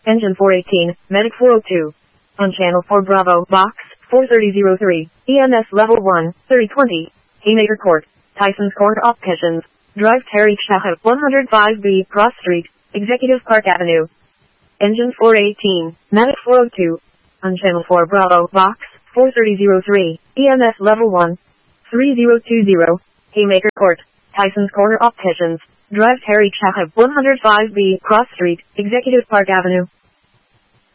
Engine 418, Medic 402. On Channel 4 Bravo, Box 43003, EMS Level 1, 3020, Haymaker Court, Tyson's Court Opticians, Drive Tariq Shahab 105B Cross Street, Executive Park Avenue. Engine 418, Medic 402. On Channel 4 Bravo, Box 43003, EMS Level 1, 3020, Haymaker Court, Tyson's Corner Opticians, Drive Tariq Shahab 105B Cross Street, Executive Park Avenue.